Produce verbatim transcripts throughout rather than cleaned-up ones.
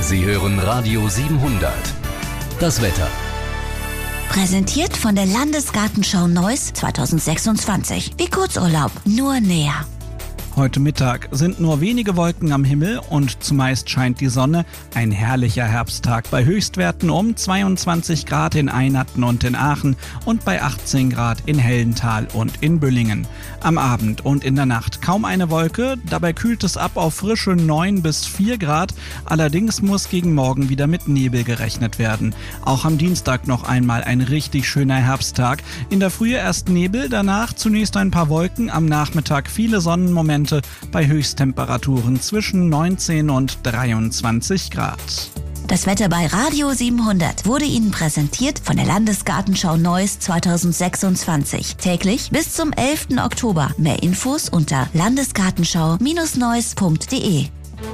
Sie hören Radio siebenhundert. Das Wetter. Präsentiert von der Landesgartenschau Neuss zweitausendsechsundzwanzig. Wie Kurzurlaub, nur näher. Heute Mittag sind nur wenige Wolken am Himmel und zumeist scheint die Sonne. Ein herrlicher Herbsttag bei Höchstwerten um zweiundzwanzig Grad in Einatten und in Aachen und bei achtzehn Grad in Hellenthal und in Büllingen. Am Abend und in der Nacht kaum eine Wolke, dabei kühlt es ab auf frische neun bis vier Grad. Allerdings muss gegen Morgen wieder mit Nebel gerechnet werden. Auch am Dienstag noch einmal ein richtig schöner Herbsttag. In der Frühe erst Nebel, danach zunächst ein paar Wolken, am Nachmittag viele Sonnenmomente bei Höchsttemperaturen zwischen neunzehn und dreiundzwanzig Grad. Das Wetter bei Radio siebenhundert wurde Ihnen präsentiert von der Landesgartenschau Neuss zweitausendsechsundzwanzig. Täglich bis zum elften Oktober. Mehr Infos unter landesgartenschau Neuss punkt de.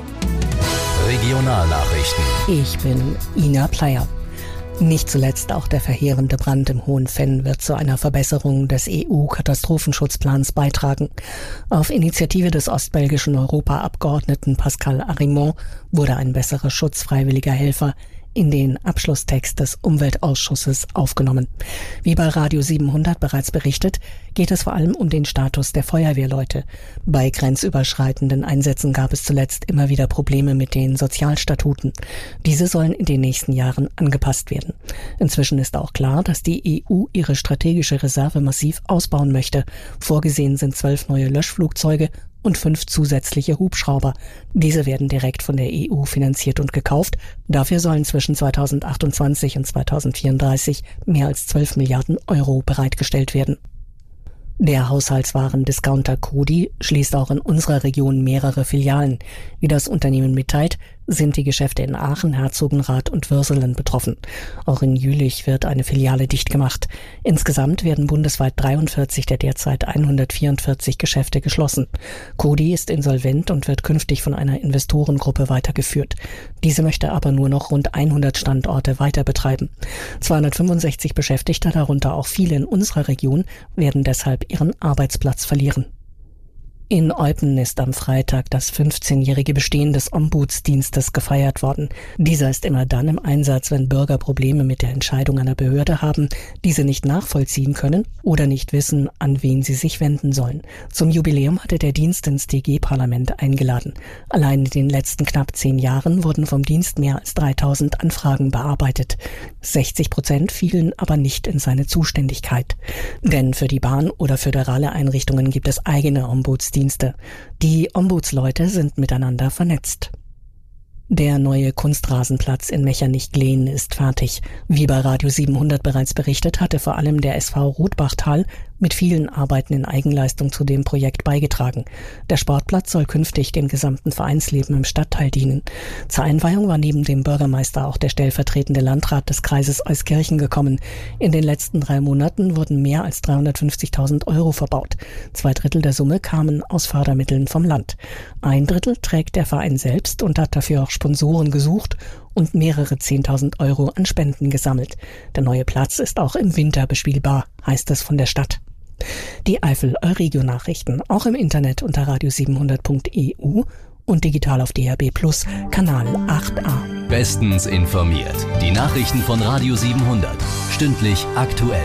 Regionalnachrichten. Ich bin Ina Pleyer. Nicht zuletzt auch der verheerende Brand im Hohen Venn wird zu einer Verbesserung des E U-Katastrophenschutzplans beitragen. Auf Initiative des ostbelgischen Europaabgeordneten Pascal Arimont wurde ein besserer Schutz freiwilliger Helfer in den Abschlusstext des Umweltausschusses aufgenommen. Wie bei Radio siebenhundert bereits berichtet, geht es vor allem um den Status der Feuerwehrleute. Bei grenzüberschreitenden Einsätzen gab es zuletzt immer wieder Probleme mit den Sozialstatuten. Diese sollen in den nächsten Jahren angepasst werden. Inzwischen ist auch klar, dass die E U ihre strategische Reserve massiv ausbauen möchte. Vorgesehen sind zwölf neue Löschflugzeuge und fünf zusätzliche Hubschrauber. Diese werden direkt von der E U finanziert und gekauft. Dafür sollen zwischen zweitausendachtundzwanzig und zweitausendvierunddreißig mehr als zwölf Milliarden Euro bereitgestellt werden. Der Haushaltswaren-Discounter Coty schließt auch in unserer Region mehrere Filialen. Wie das Unternehmen mitteilt, sind die Geschäfte in Aachen, Herzogenrath und Würselen betroffen. Auch in Jülich wird eine Filiale dicht gemacht. Insgesamt werden bundesweit dreiundvierzig der derzeit hundertvierundvierzig Geschäfte geschlossen. Coty ist insolvent und wird künftig von einer Investorengruppe weitergeführt. Diese möchte aber nur noch rund hundert Standorte weiter betreiben. zweihundertfünfundsechzig Beschäftigte, darunter auch viele in unserer Region, werden deshalb ihren Arbeitsplatz verlieren. In Eupen ist am Freitag das fünfzehnjährige Bestehen des Ombudsdienstes gefeiert worden. Dieser ist immer dann im Einsatz, wenn Bürger Probleme mit der Entscheidung einer Behörde haben, diese nicht nachvollziehen können oder nicht wissen, an wen sie sich wenden sollen. Zum Jubiläum hatte der Dienst ins D G-Parlament eingeladen. Allein in den letzten knapp zehn Jahren wurden vom Dienst mehr als dreitausend Anfragen bearbeitet. sechzig Prozent fielen aber nicht in seine Zuständigkeit. Denn für die Bahn oder föderale Einrichtungen gibt es eigene Ombudsdienste. Die Ombudsleute sind miteinander vernetzt. Der neue Kunstrasenplatz in Mechernich-Glehn ist fertig. Wie bei Radio siebenhundert bereits berichtet, hatte vor allem der S V Rotbachtal mit vielen Arbeiten in Eigenleistung zu dem Projekt beigetragen. Der Sportplatz soll künftig dem gesamten Vereinsleben im Stadtteil dienen. Zur Einweihung war neben dem Bürgermeister auch der stellvertretende Landrat des Kreises Euskirchen gekommen. In den letzten drei Monaten wurden mehr als dreihundertfünfzigtausend Euro verbaut. Zwei Drittel der Summe kamen aus Fördermitteln vom Land. Ein Drittel trägt der Verein selbst und hat dafür auch Sponsoren gesucht und mehrere zehntausend Euro an Spenden gesammelt. Der neue Platz ist auch im Winter bespielbar, heißt es von der Stadt. Die Eifel-Euregio-Nachrichten auch im Internet unter radio siebenhundert punkt e u und digital auf D A B Plus, Kanal acht a. Bestens informiert. Die Nachrichten von Radio siebenhundert. Stündlich aktuell.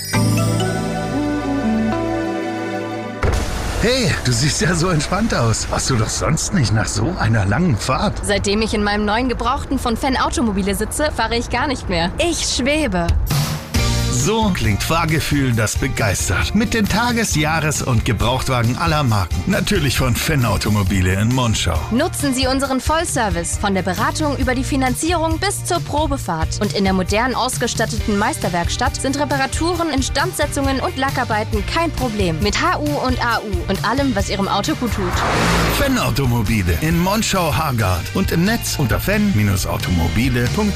Hey, du siehst ja so entspannt aus. Warst du doch sonst nicht nach so einer langen Fahrt? Seitdem ich in meinem neuen Gebrauchten von Fenn Automobile sitze, fahre ich gar nicht mehr. Ich schwebe. So klingt Fahrgefühl, das begeistert. Mit den Tages-, Jahres- und Gebrauchtwagen aller Marken. Natürlich von Fenn Automobile in Monschau. Nutzen Sie unseren Vollservice. Von der Beratung über die Finanzierung bis zur Probefahrt. Und in der modern ausgestatteten Meisterwerkstatt sind Reparaturen, Instandsetzungen und Lackarbeiten kein Problem. Mit H U und A U und allem, was Ihrem Auto gut tut. Fenn Automobile in Monschau-Hargard und im Netz unter fenn Bindestrich automobile punkt de.